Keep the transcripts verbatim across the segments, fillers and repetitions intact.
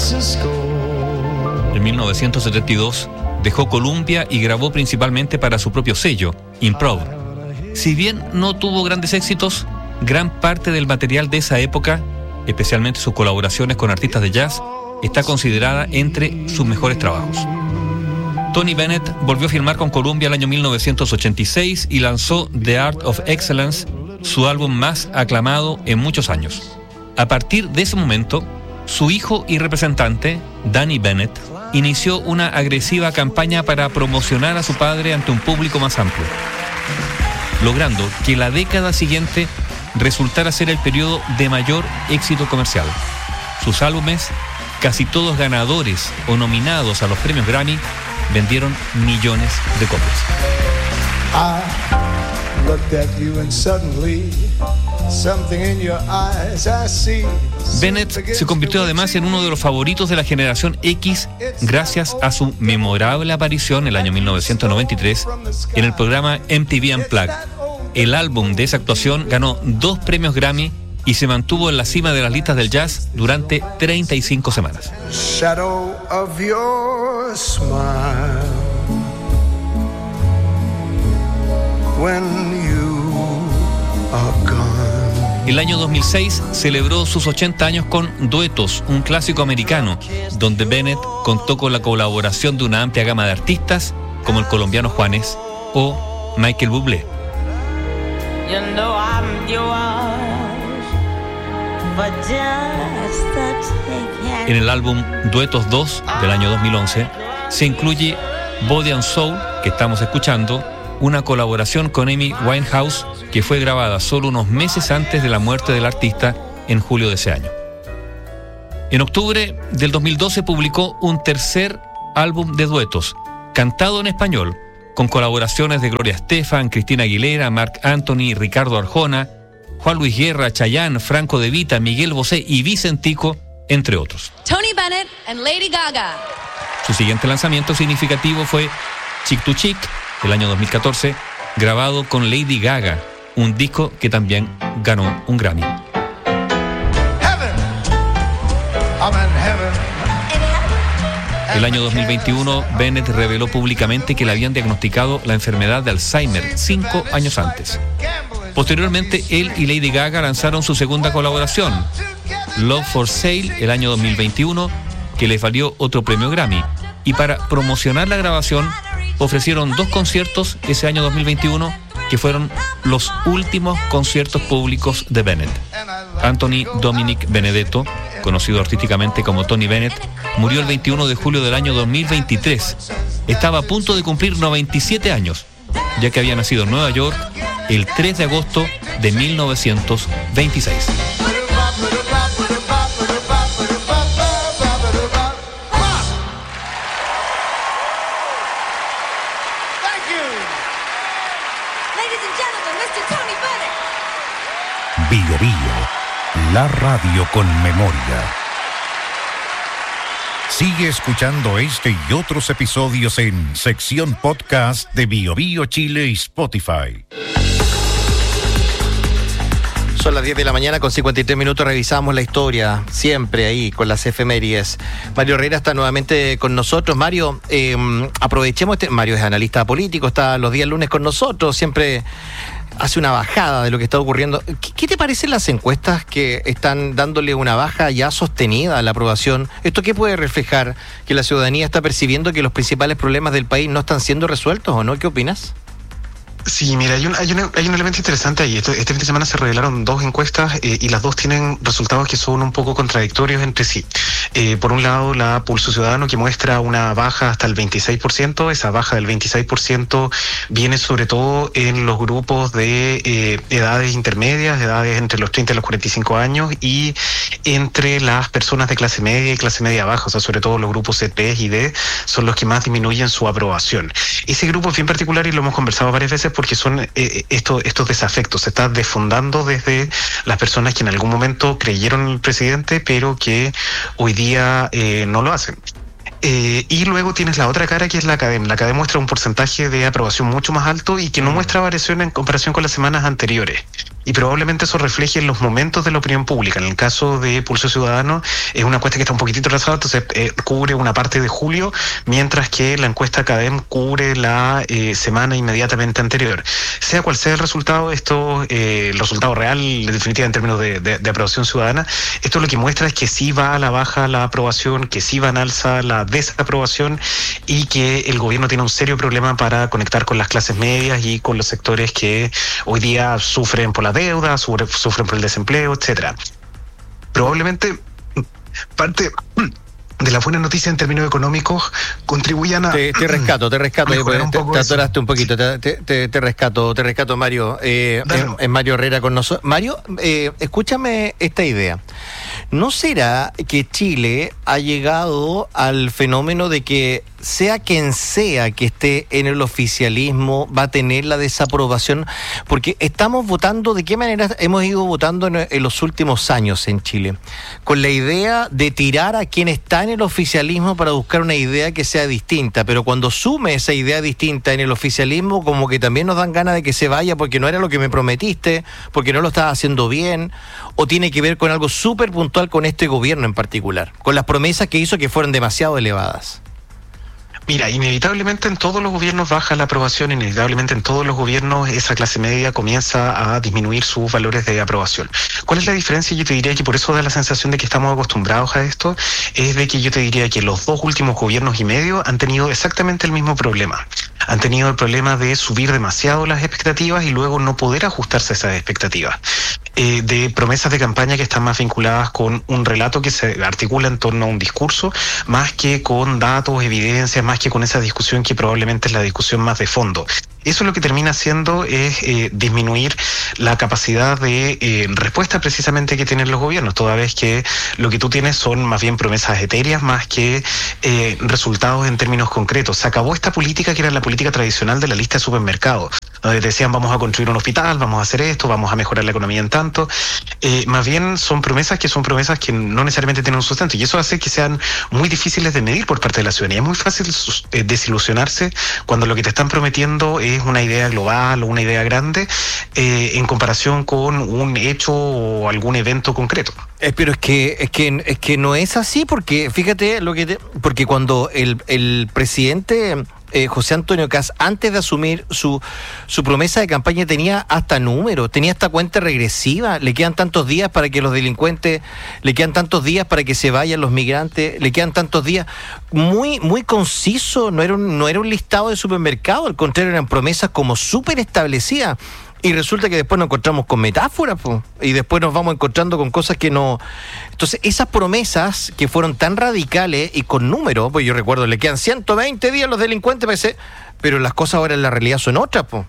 En mil novecientos setenta y dos dejó Columbia y grabó principalmente para su propio sello, Improv. Si bien no tuvo grandes éxitos, gran parte del material de esa época, especialmente sus colaboraciones con artistas de jazz, está considerada entre sus mejores trabajos. Tony Bennett volvió a firmar con Columbia el año mil novecientos ochenta y seis y lanzó The Art of Excellence, su álbum más aclamado en muchos años. A partir de ese momento, su hijo y representante, Danny Bennett, inició una agresiva campaña para promocionar a su padre ante un público más amplio, logrando que la década siguiente resultara ser el periodo de mayor éxito comercial. Sus álbumes, casi todos ganadores o nominados a los premios Grammy, vendieron millones de copias. Bennett se convirtió además en uno de los favoritos de la generación X gracias a su memorable aparición en el año mil novecientos noventa y tres en el programa M T V Unplugged. El álbum de esa actuación ganó dos premios Grammy y se mantuvo en la cima de las listas del jazz durante treinta y cinco semanas. Shadow of your smile when you are gone. El año dos mil seis celebró sus ochenta años con Duetos, un clásico americano, donde Bennett contó con la colaboración de una amplia gama de artistas como el colombiano Juanes o Michael Bublé. You know I'm yours. En el álbum Duetos dos del año dos mil once se incluye Body and Soul, que estamos escuchando, una colaboración con Amy Winehouse que fue grabada solo unos meses antes de la muerte del artista en julio de ese año. En octubre del dos mil doce publicó un tercer álbum de duetos, cantado en español, con colaboraciones de Gloria Estefan, Cristina Aguilera, Marc Anthony, Ricardo Arjona, Juan Luis Guerra, Chayanne, Franco De Vita, Miguel Bosé y Vicentico, entre otros. Tony Bennett and Lady Gaga. Su siguiente lanzamiento significativo fue Chick to Chick, del año dos mil catorce, grabado con Lady Gaga, un disco que también ganó un Grammy. Heaven. I'm in heaven. El año dos mil veintiuno, Bennett reveló públicamente que le habían diagnosticado la enfermedad de Alzheimer cinco años antes. Posteriormente, él y Lady Gaga lanzaron su segunda colaboración, Love for Sale, el año dos mil veintiuno, que les valió otro premio Grammy. Y para promocionar la grabación, ofrecieron dos conciertos ese año dos mil veintiuno, que fueron los últimos conciertos públicos de Bennett. Anthony Dominic Benedetto, conocido artísticamente como Tony Bennett, murió el veintiuno de julio del año dos mil veintitrés. Estaba a punto de cumplir noventa y siete años, ya que había nacido en Nueva York el tres de agosto de mil novecientos veintiséis. Bio Bio, la radio con memoria. Sigue escuchando este y otros episodios en sección podcast de Bio Bio Chile y Spotify. Son las diez de la mañana con cincuenta y tres minutos, revisamos la historia, siempre ahí con las efemérides. Mario Herrera está nuevamente con nosotros. Mario, eh, aprovechemos este... Mario es analista político, está los días lunes con nosotros, siempre hace una bajada de lo que está ocurriendo. ¿Qué, qué te parecen las encuestas que están dándole una baja ya sostenida a la aprobación? ¿Esto qué puede reflejar? ¿Que la ciudadanía está percibiendo que los principales problemas del país no están siendo resueltos o no? ¿Qué opinas? Sí, mira, hay un, hay un, hay un elemento interesante ahí. Este, este fin de semana se revelaron dos encuestas eh, y las dos tienen resultados que son un poco contradictorios entre sí. Eh, por un lado, la Pulso Ciudadano, que muestra una baja hasta el veintiséis por ciento. Esa baja del veintiséis por ciento viene sobre todo en los grupos de eh, edades intermedias, edades entre los treinta y los cuarenta y cinco años, y entre las personas de clase media y clase media baja, o sea, sobre todo los grupos C tres y D, son los que más disminuyen su aprobación. Ese grupo es bien particular y lo hemos conversado varias veces porque son eh, estos, estos desafectos. Se está desfondando desde las personas que en algún momento creyeron en el presidente, pero que hoy día eh, no lo hacen. Eh, y luego tienes la otra cara, que es la Academ. La Academ muestra un porcentaje de aprobación mucho más alto y que no muestra variación en comparación con las semanas anteriores. y probablemente eso refleje en los momentos de la opinión pública. En el caso de Pulso Ciudadano, es una encuesta que está un poquitito atrasada, entonces eh, cubre una parte de julio, mientras que la encuesta CADEM cubre la eh, semana inmediatamente anterior. Sea cual sea el resultado, esto, eh, el resultado real, en definitiva, en términos de, de, de aprobación ciudadana, esto lo que muestra es que sí va a la baja la aprobación, que sí va en alza la desaprobación y que el gobierno tiene un serio problema para conectar con las clases medias y con los sectores que hoy día sufren por la deuda, sufren por el desempleo, etcétera. Probablemente parte de la buena noticia en términos económicos contribuyan a... Te, te rescato, te rescato, eh, un te, te atoraste un poquito, te, te, te rescato, te rescato, Mario. Eh, es, es Mario Herrera con nosotros. Mario, eh, escúchame esta idea. ¿No será que Chile ha llegado al fenómeno de que sea quien sea que esté en el oficialismo va a tener la desaprobación? Porque estamos votando, ¿de qué manera hemos ido votando en, en los últimos años en Chile? Con la idea de tirar a quien está en el oficialismo para buscar una idea que sea distinta, pero cuando sume esa idea distinta en el oficialismo, como que también nos dan ganas de que se vaya porque no era lo que me prometiste, porque no lo estás haciendo bien, o tiene que ver con algo súper puntual con este gobierno en particular, con las promesas que hizo que fueron demasiado elevadas. Mira, inevitablemente en todos los gobiernos baja la aprobación, inevitablemente en todos los gobiernos esa clase media comienza a disminuir sus valores de aprobación. ¿Cuál es la diferencia? Yo te diría que por eso da la sensación de que estamos acostumbrados a esto, es de que yo te diría que los dos últimos gobiernos y medio han tenido exactamente el mismo problema. Han tenido el problema de subir demasiado las expectativas y luego no poder ajustarse a esas expectativas. Eh, de promesas de campaña que están más vinculadas con un relato que se articula en torno a un discurso, más que con datos, evidencias, más que con esa discusión que probablemente es la discusión más de fondo. Eso lo que termina haciendo es eh, disminuir la capacidad de eh, respuesta precisamente que tienen los gobiernos, toda vez que lo que tú tienes son más bien promesas etéreas más que eh, resultados en términos concretos. Se acabó esta política que era la política tradicional de la lista de supermercados, donde decían vamos a construir un hospital, vamos a hacer esto, vamos a mejorar la economía en tanto. Eh, más bien son promesas que son promesas que no necesariamente tienen un sustento, y eso hace que sean muy difíciles de medir por parte de la ciudadanía. Es muy fácil eh, desilusionarse cuando lo que te están prometiendo es una idea global o una idea grande eh, en comparación con un hecho o algún evento concreto. Eh, pero es que es que es que no es así, porque fíjate lo que te, porque cuando el, el presidente eh, José Antonio Kast, antes de asumir su su promesa de campaña, tenía hasta números, tenía hasta cuenta regresiva, le quedan tantos días para que los delincuentes, le quedan tantos días para que se vayan los migrantes, le quedan tantos días, muy muy conciso, no era un, no era un listado de supermercado, al contrario, eran promesas como súper establecidas. Y resulta que después nos encontramos con metáforas, po, y después nos vamos encontrando con cosas que no... Entonces, esas promesas que fueron tan radicales y con números, pues yo recuerdo, le quedan ciento veinte días a los delincuentes, parece, pero las cosas ahora en la realidad son otras, pues.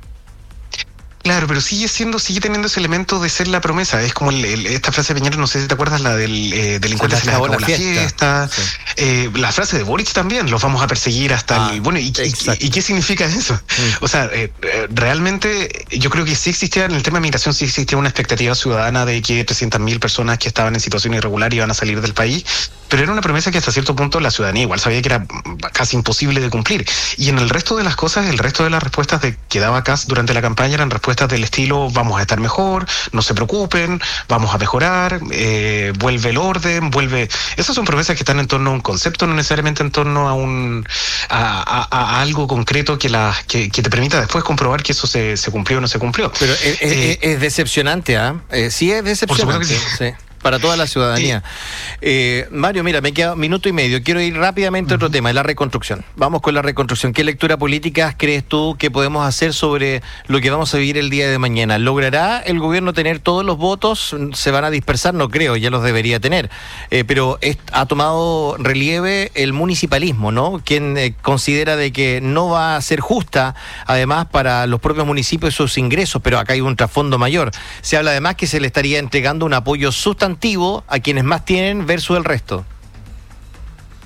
Claro, pero sigue siendo, sigue teniendo ese elemento de ser la promesa. Es como el, el, esta frase de Piñera, no sé si te acuerdas, la del eh, delincuente se, se le acabó la fiesta. fiesta. Sí. Eh, la frase de Boric también, los vamos a perseguir hasta ah, el... Bueno, ¿y, y, y qué significa eso? Sí. O sea, eh, realmente yo creo que sí existía, en el tema de migración, sí existía una expectativa ciudadana de que trescientas mil personas que estaban en situación irregular iban a salir del país, pero era una promesa que hasta cierto punto la ciudadanía igual sabía que era casi imposible de cumplir. Y en el resto de las cosas, el resto de las respuestas de, que daba Kast durante la campaña eran respuestas del estilo vamos a estar mejor, no se preocupen, vamos a mejorar, eh, vuelve el orden, vuelve... Esas son promesas que están en torno a un concepto, no necesariamente en torno a un a, a, a algo concreto que, la, que, que te permita después comprobar que eso se, se cumplió o no se cumplió. Pero es, eh, es, es decepcionante, ¿ah? ¿eh? Eh, sí es decepcionante. Por supuesto que sí. Sí. Para toda la ciudadanía. Sí. Eh, Mario, mira, me queda un minuto y medio. Quiero ir rápidamente a otro uh-huh. tema, la reconstrucción. Vamos con la reconstrucción. ¿Qué lectura política crees tú que podemos hacer sobre lo que vamos a vivir el día de mañana? ¿Logrará el gobierno tener todos los votos? ¿Se van a dispersar? No creo, ya los debería tener. Eh, pero es, ha tomado relieve el municipalismo, ¿no? Quien eh, considera de que no va a ser justa, además, para los propios municipios sus ingresos, pero acá hay un trasfondo mayor. Se habla además que se le estaría entregando un apoyo sustantivo a quienes más tienen versus el resto.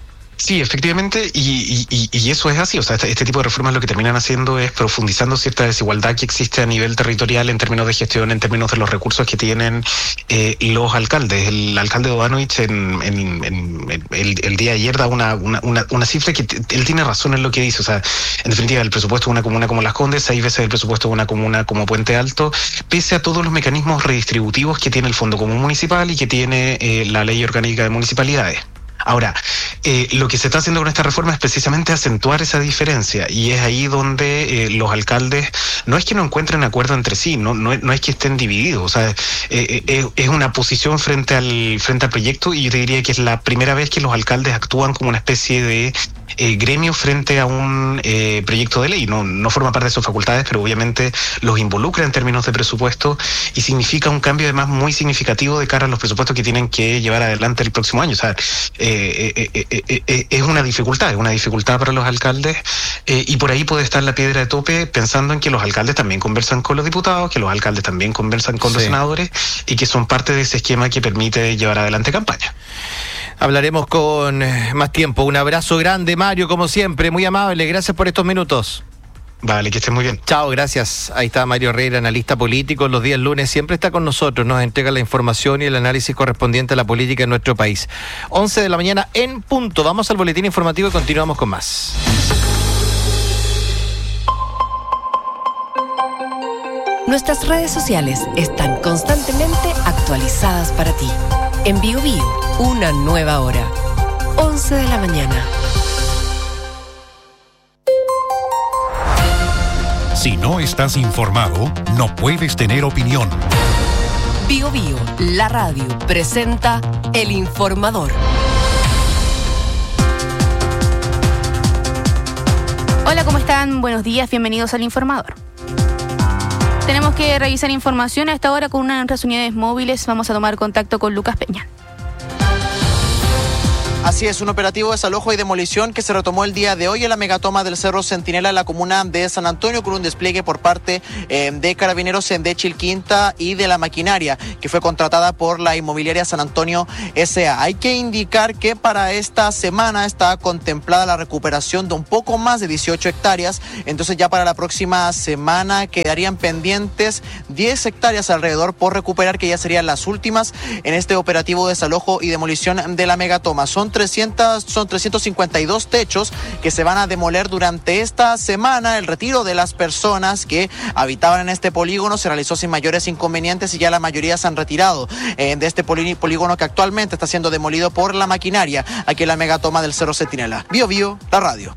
Sí, efectivamente, y, y, y eso es así. O sea, este, este tipo de reformas lo que terminan haciendo es profundizando cierta desigualdad que existe a nivel territorial en términos de gestión, en términos de los recursos que tienen eh, los alcaldes. El alcalde de Odanovich en, en, en, en el, el día de ayer da una, una, una, una cifra que t- él tiene razón en lo que dice. O sea, en definitiva, el presupuesto de una comuna como Las Condes, seis veces el presupuesto de una comuna como Puente Alto, pese a todos los mecanismos redistributivos que tiene el Fondo Común Municipal y que tiene eh, la Ley Orgánica de Municipalidades. Ahora, eh, lo que se está haciendo con esta reforma es precisamente acentuar esa diferencia, y es ahí donde eh, los alcaldes no es que no encuentren acuerdo entre sí, no, no, no es que estén divididos. O sea, eh, eh, es una posición frente al, frente al proyecto, y yo te diría que es la primera vez que los alcaldes actúan como una especie de eh, gremio frente a un eh, proyecto de ley. No, no forma parte de sus facultades, pero obviamente los involucra en términos de presupuesto, y significa un cambio además muy significativo de cara a los presupuestos que tienen que llevar adelante el próximo año. O sea, eh, Eh, eh, eh, eh, eh, es una dificultad, es una dificultad para los alcaldes, eh, y por ahí puede estar la piedra de tope, pensando en que los alcaldes también conversan con los diputados, que los alcaldes también conversan con sí. los senadores, y que son parte de ese esquema que permite llevar adelante campaña. Hablaremos con más tiempo. Un abrazo grande, Mario, como siempre, muy amable, gracias por estos minutos. Vale, que estés muy bien. Chao, gracias. Ahí está Mario Herrera, analista político. Los días lunes siempre está con nosotros. Nos entrega la información y el análisis correspondiente a la política en nuestro país. once de la mañana en punto. Vamos al boletín informativo y continuamos con más. Nuestras redes sociales están constantemente actualizadas para ti. En BioBio, una nueva hora. once de la mañana. Si no estás informado, no puedes tener opinión. BioBio, la radio, presenta El Informador. Hola, ¿cómo están? Buenos días, bienvenidos al Informador. Tenemos que revisar información a esta hora con una de nuestras unidades móviles. Vamos a tomar contacto con Lucas Peña. Así es, un operativo de desalojo y demolición que se retomó el día de hoy en la megatoma del Cerro Centinela en la comuna de San Antonio, con un despliegue por parte eh, de carabineros de Chilquinta y de la maquinaria que fue contratada por la inmobiliaria San Antonio S A. Hay que indicar que para esta semana está contemplada la recuperación de un poco más de dieciocho hectáreas, entonces ya para la próxima semana quedarían pendientes diez hectáreas alrededor por recuperar, que ya serían las últimas en este operativo de desalojo y demolición de la megatoma. Son trescientos, son trescientos cincuenta y dos techos que se van a demoler durante esta semana. El retiro de las personas que habitaban en este polígono se realizó sin mayores inconvenientes y ya la mayoría se han retirado eh, de este polí- polígono que actualmente está siendo demolido por la maquinaria aquí en la megatoma del Cerro Centinela. Bio Bio, la radio.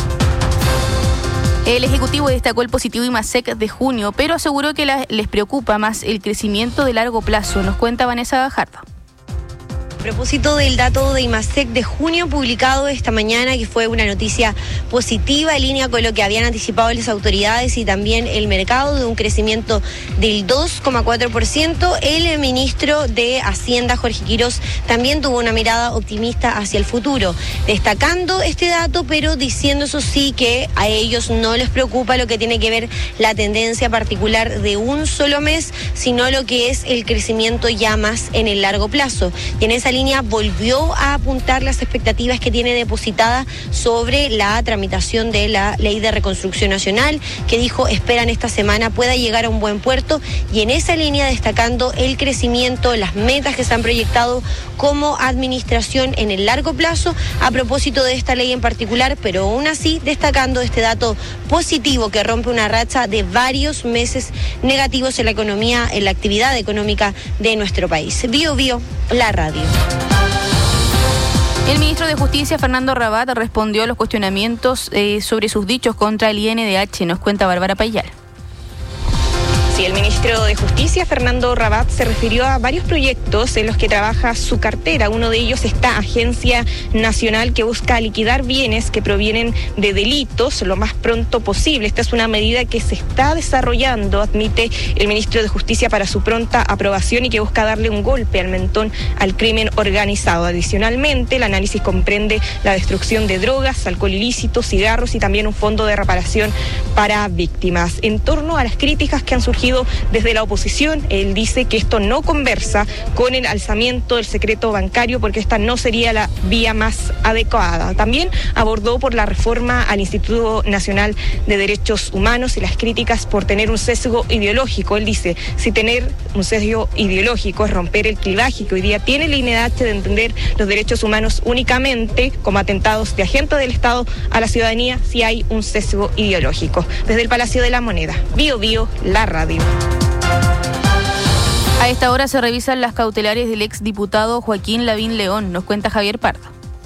El Ejecutivo destacó el positivo IMASEC de junio, pero aseguró que la, les preocupa más el crecimiento de largo plazo. Nos cuenta Vanessa Gajardo. A propósito del dato de IMASEC de junio publicado esta mañana, que fue una noticia positiva en línea con lo que habían anticipado las autoridades y también el mercado, de un crecimiento del dos coma cuatro por ciento, el ministro de Hacienda, Jorge Quirós, también tuvo una mirada optimista hacia el futuro, destacando este dato, pero diciendo eso sí que a ellos no les preocupa lo que tiene que ver la tendencia particular de un solo mes, sino lo que es el crecimiento ya más en el largo plazo. Y en esa línea volvió a apuntar las expectativas que tiene depositadas sobre la tramitación de la Ley de Reconstrucción Nacional, que dijo esperan esta semana pueda llegar a un buen puerto, y en esa línea destacando el crecimiento, las metas que se han proyectado como administración en el largo plazo a propósito de esta ley en particular, pero aún así destacando este dato positivo que rompe una racha de varios meses negativos en la economía, en la actividad económica de nuestro país. Bio Bio, la radio. El ministro de Justicia, Fernando Rabat, respondió a los cuestionamientos eh, sobre sus dichos contra el I N D H. Nos cuenta Bárbara Payal. Sí, el ministro de Justicia, Fernando Rabat, se refirió a varios proyectos en los que trabaja su cartera. Uno de ellos, esta agencia nacional que busca liquidar bienes que provienen de delitos lo más pronto posible. Esta es una medida que se está desarrollando, admite el ministro de Justicia, para su pronta aprobación y que busca darle un golpe al mentón al crimen organizado. Adicionalmente, el análisis comprende la destrucción de drogas, alcohol ilícito, cigarros y también un fondo de reparación para víctimas. En torno a las críticas que han surgido surgido desde la oposición. Él dice que esto no conversa con el alzamiento del secreto bancario porque esta no sería la vía más adecuada. También abordó por la reforma al Instituto Nacional de Derechos Humanos y las críticas por tener un sesgo ideológico. Él dice, si tener un sesgo ideológico es romper el clivaje que hoy día tiene el I N D H de entender los derechos humanos únicamente como atentados de agentes del Estado a la ciudadanía, si hay un sesgo ideológico. Desde el Palacio de la Moneda, Bio Bio, la radio. A esta hora se revisan las cautelares del exdiputado Joaquín Lavín León, nos cuenta Javier Pardo.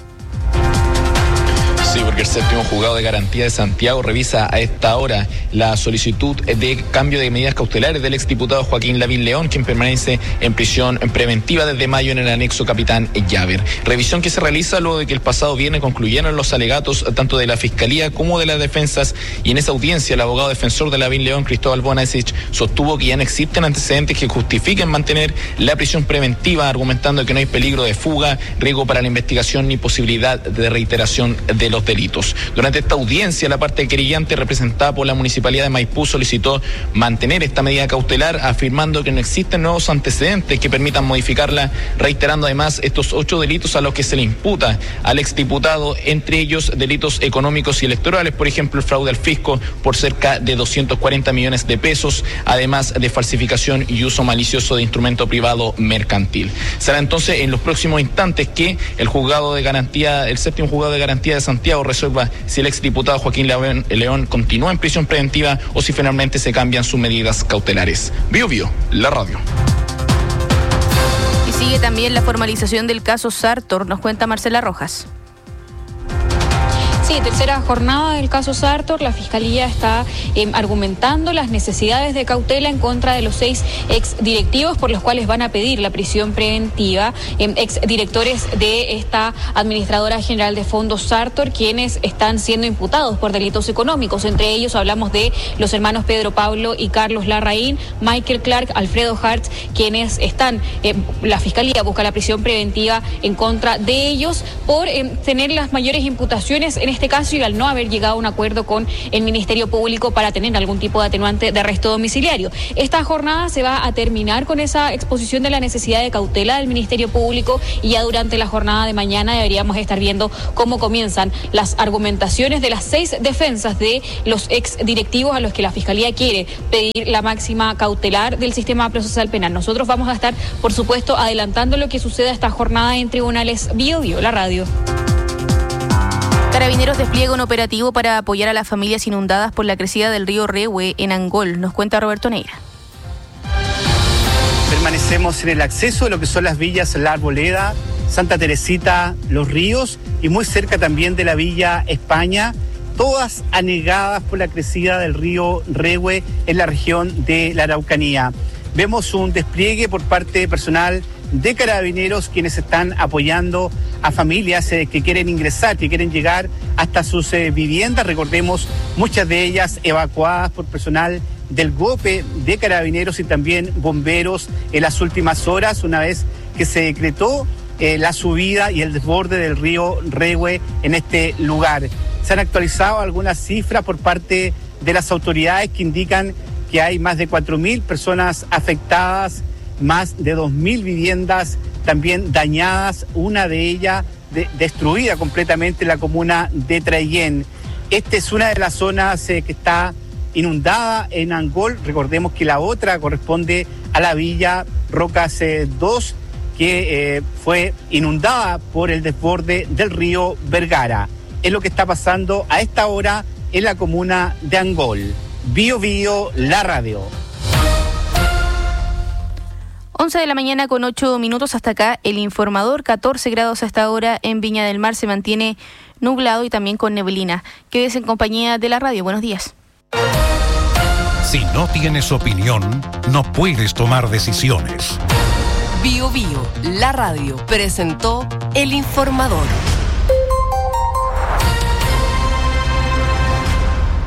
Sí, porque el séptimo juzgado de garantía de Santiago revisa a esta hora la solicitud de cambio de medidas cautelares del exdiputado Joaquín Lavín León, quien permanece en prisión preventiva desde mayo en el anexo Capitán Llaver. Revisión que se realiza luego de que el pasado viernes concluyeron los alegatos tanto de la Fiscalía como de las defensas, y en esa audiencia el abogado defensor de Lavín León, Cristóbal Bonasich, sostuvo que ya no existen antecedentes que justifiquen mantener la prisión preventiva, argumentando que no hay peligro de fuga, riesgo para la investigación ni posibilidad de reiteración de los delitos. Durante esta audiencia, la parte querellante representada por la Municipalidad de Maipú solicitó mantener esta medida cautelar, afirmando que no existen nuevos antecedentes que permitan modificarla, reiterando además estos ocho delitos a los que se le imputa al exdiputado, entre ellos delitos económicos y electorales, por ejemplo, el fraude al fisco por cerca de doscientos cuarenta millones de pesos, además de falsificación y uso malicioso de instrumento privado mercantil. Será entonces en los próximos instantes que el juzgado de garantía, el séptimo juzgado de garantía de Santiago resuelva si el exdiputado Joaquín León, León continúa en prisión preventiva o si finalmente se cambian sus medidas cautelares. Bio Bio, la radio. Y sigue también la formalización del caso Sartor, nos cuenta Marcela Rojas. Sí, tercera jornada del caso Sartor. La Fiscalía está eh, argumentando las necesidades de cautela en contra de los seis exdirectivos por los cuales van a pedir la prisión preventiva, eh, exdirectores de esta administradora general de fondos Sartor, quienes están siendo imputados por delitos económicos. Entre ellos hablamos de los hermanos Pedro Pablo y Carlos Larraín, Michael Clark, Alfredo Hartz, quienes están, eh, la Fiscalía busca la prisión preventiva en contra de ellos por eh, tener las mayores imputaciones en este caso y al no haber llegado a un acuerdo con el Ministerio Público para tener algún tipo de atenuante de arresto domiciliario. Esta jornada se va a terminar con esa exposición de la necesidad de cautela del Ministerio Público y ya durante la jornada de mañana deberíamos estar viendo cómo comienzan las argumentaciones de las seis defensas de los exdirectivos a los que la Fiscalía quiere pedir la máxima cautelar del sistema procesal penal. Nosotros vamos a estar, por supuesto, adelantando lo que suceda esta jornada en tribunales. Bio Bio, la radio. Carabineros despliega un operativo para apoyar a las familias inundadas por la crecida del río Rehue en Angol. Nos cuenta Roberto Neira. Permanecemos en el acceso de lo que son las villas La Arboleda, Santa Teresita, Los Ríos y muy cerca también de la Villa España, todas anegadas por la crecida del río Rehue en la región de la Araucanía. Vemos un despliegue por parte de personal de Carabineros, quienes están apoyando a familias eh, que quieren ingresar, que quieren llegar hasta sus eh, viviendas. Recordemos, muchas de ellas evacuadas por personal del GOPE, de Carabineros y también bomberos en las últimas horas, una vez que se decretó eh, la subida y el desborde del río Rehue en este lugar. Se han actualizado algunas cifras por parte de las autoridades que indican que hay más de cuatro mil personas afectadas, más de dos mil viviendas también dañadas, una de ellas de, destruida completamente en la comuna de Traillén. Esta es una de las zonas eh, que está inundada en Angol. Recordemos que la otra corresponde a la villa Rocas eh, dos, que eh, fue inundada por el desborde del río Vergara. Es lo que está pasando a esta hora en la comuna de Angol. Bio Bio, la radio. once de la mañana con ocho minutos hasta acá, el informador, catorce grados a esta hora en Viña del Mar, se mantiene nublado y también con neblina. Quédese en compañía de la radio, buenos días. Si no tienes opinión, no puedes tomar decisiones. Bio Bio, la radio, presentó el informador.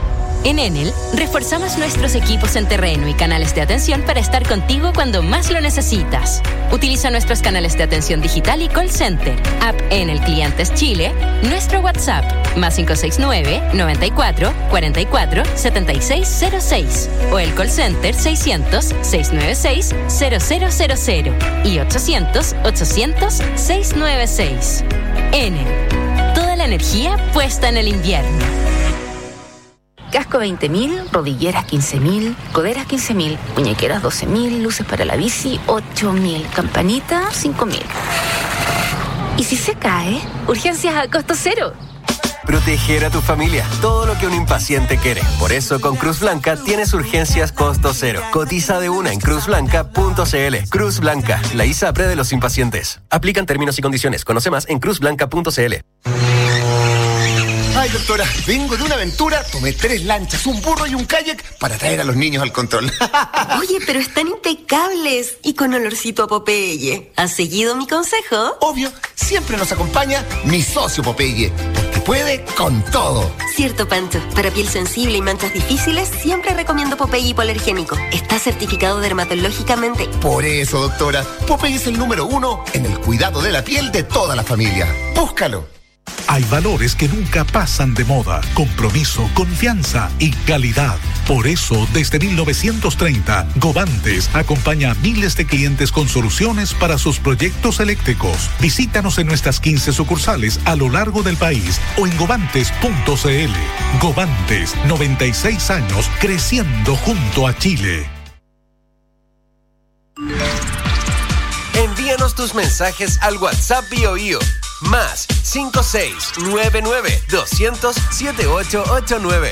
En Enel, reforzamos nuestros equipos en terreno y canales de atención para estar contigo cuando más lo necesitas. Utiliza nuestros canales de atención digital y call center, app Enel Clientes Chile, nuestro WhatsApp, más cinco seis nueve, noventa y cuatro, cuarenta y cuatro, setenta y seis cero seis, o el call center seiscientos, seiscientos noventa y seis, cero cero cero cero y ochocientos, ochocientos, seiscientos noventa y seis. Enel, toda la energía puesta en el invierno. Casco veinte mil, rodilleras quince mil, coderas quince mil, muñequeras doce mil, luces para la bici ocho mil, campanita cinco mil. ¿Y si se cae? Urgencias a costo cero. Proteger a tu familia, todo lo que un impaciente quiere. Por eso con Cruz Blanca tienes urgencias costo cero. Cotiza de una en cruz blanca punto c l. Cruz Blanca, la ISAPRE de los impacientes. Aplican términos y condiciones. Conoce más en cruz blanca punto c l. Ay, doctora, vengo de una aventura, tomé tres lanchas, un burro y un kayak para traer a los niños al control. Oye, pero están impecables y con olorcito a Popeye. ¿Has seguido mi consejo? Obvio, siempre nos acompaña mi socio Popeye, porque puede con todo. Cierto, Pancho. Para piel sensible y manchas difíciles, siempre recomiendo Popeye hipoalergénico. Está certificado dermatológicamente. Por eso, doctora, Popeye es el número uno en el cuidado de la piel de toda la familia. Búscalo. Hay valores que nunca pasan de moda: compromiso, confianza y calidad. Por eso, desde mil novecientos treinta, Govantes acompaña a miles de clientes con soluciones para sus proyectos eléctricos. Visítanos en nuestras quince sucursales a lo largo del país o en govantes punto c l. Govantes, noventa y seis años creciendo junto a Chile. Envíanos tus mensajes al WhatsApp BioBio. Más cinco seis nueve nueve, doscientos, setenta y ocho ochenta y nueve.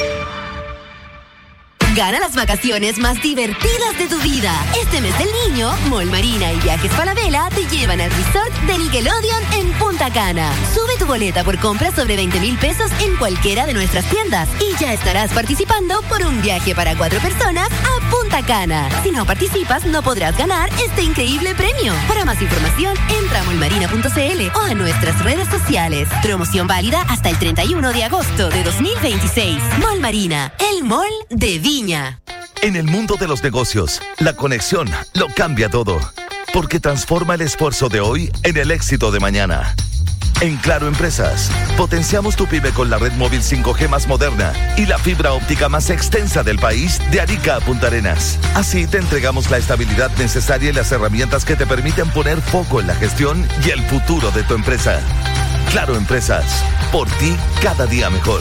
Gana las vacaciones más divertidas de tu vida. Este mes del niño, Mall Marina y Viajes Falabella te llevan al resort de Nickelodeon en Punta Cana. Sube tu boleta por compras sobre veinte mil pesos en cualquiera de nuestras tiendas y ya estarás participando por un viaje para cuatro personas a Punta Cana. Si no participas, no podrás ganar este increíble premio. Para más información, entra a mall marina punto c l o a nuestras redes sociales. Promoción válida hasta el treinta y uno de agosto de dos mil veintiséis. Mall Marina, el mall de Viña. En el mundo de los negocios, la conexión lo cambia todo, porque transforma el esfuerzo de hoy en el éxito de mañana. En Claro Empresas, potenciamos tu pyme con la red móvil cinco G más moderna y la fibra óptica más extensa del país, de Arica a Punta Arenas. Así te entregamos la estabilidad necesaria y las herramientas que te permiten poner foco en la gestión y el futuro de tu empresa. Claro Empresas, por ti cada día mejor.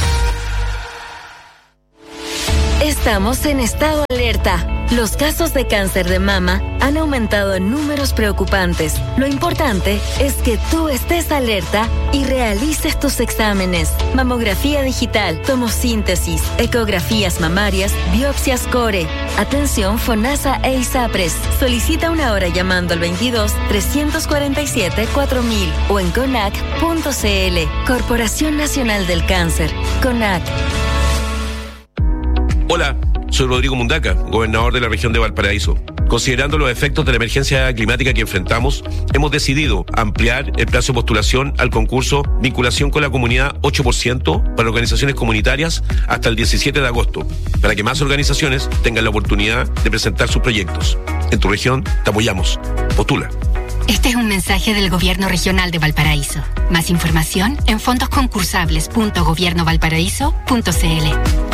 Estamos en estado alerta. Los casos de cáncer de mama han aumentado en números preocupantes. Lo importante es que tú estés alerta y realices tus exámenes. Mamografía digital, tomosíntesis, ecografías mamarias, biopsias core. Atención FONASA e ISAPRES. Solicita una hora llamando al veintidós, trescientos cuarenta y siete, cuatro mil o en conac punto c l. Corporación Nacional del Cáncer. CONAC. Hola, soy Rodrigo Mundaca, gobernador de la región de Valparaíso. Considerando los efectos de la emergencia climática que enfrentamos, hemos decidido ampliar el plazo de postulación al concurso Vinculación con la Comunidad ocho por ciento para organizaciones comunitarias hasta el diecisiete de agosto, para que más organizaciones tengan la oportunidad de presentar sus proyectos. En tu región te apoyamos. Postula. Este es un mensaje del Gobierno Regional de Valparaíso. Más información en fondos concursables punto gobierno valparaíso punto c l.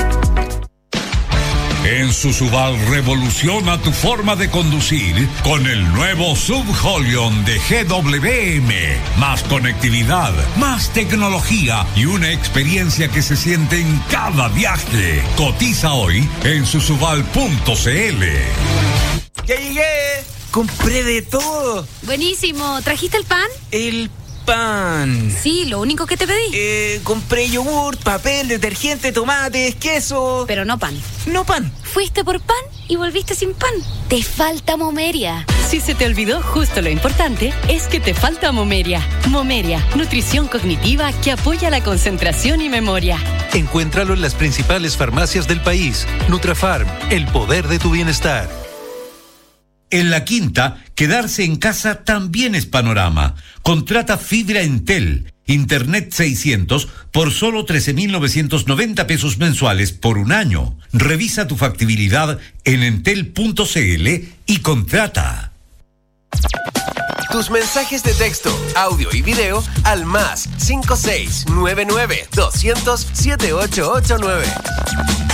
En Susubal revoluciona tu forma de conducir con el nuevo Sub Holion de G W M. Más conectividad, más tecnología y una experiencia que se siente en cada viaje. Cotiza hoy en susubal punto c l. ¡Ya llegué! ¡Compré de todo! Buenísimo. ¿Trajiste el pan? El pan. Sí, lo único que te pedí. Eh, compré yogur, papel, detergente, tomates, queso. Pero no pan. No pan. Fuiste por pan y volviste sin pan. Te falta Momeria. Si se te olvidó justo lo importante, es que te falta Momeria. Momeria, nutrición cognitiva que apoya la concentración y memoria. Encuéntralo en las principales farmacias del país. Nutrafarm, el poder de tu bienestar. En La Quinta, quedarse en casa también es panorama. Contrata fibra Entel Internet seiscientos por solo trece mil novecientos noventa pesos mensuales por un año. Revisa tu factibilidad en entel punto c l y contrata. Tus mensajes de texto, audio y video al más cinco seis nueve nueve doscientos setenta y ocho ochenta y nueve.